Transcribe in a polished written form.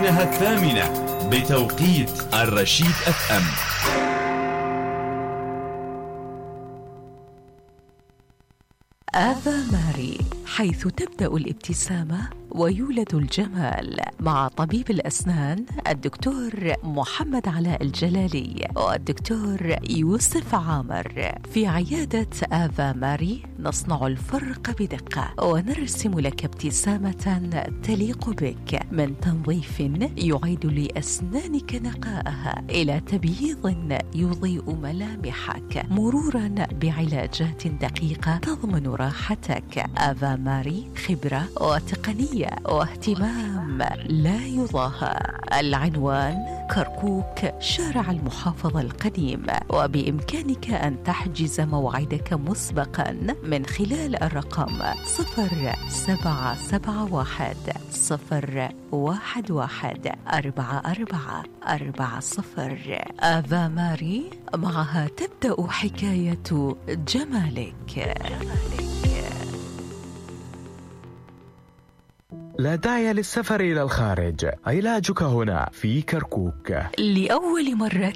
إنها 8 بتوقيت الرشيد FM. آفا ماري، حيث تبدأ الابتسامة ويولد الجمال، مع طبيب الأسنان الدكتور محمد علاء الجلالي والدكتور يوسف عامر. في عيادة آفا ماري نصنع الفرق بدقة ونرسم لك ابتسامة تليق بك، من تنظيف يعيد لأسنانك نقاءها إلى تبييض يضيء ملامحك، مرورا بعلاجات دقيقة تضمن راحتك. آفا ماري، خبرة وتقنية واهتمام لا يضاهى. العنوان كركوك، شارع المحافظة القديم، وبإمكانك أن تحجز موعدك مسبقا من خلال الرقم 0771-114440. آفا ماري، معها تبدأ حكاية جمالك. لا داعي للسفر إلى الخارج، علاجك هنا في كركوك. لأول مرة